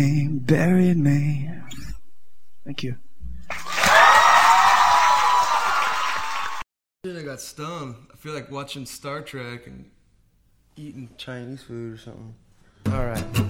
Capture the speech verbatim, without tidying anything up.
Buried me. Thank you. I got stoned. I feel like watching Star Trek and eating Chinese food or something. All right.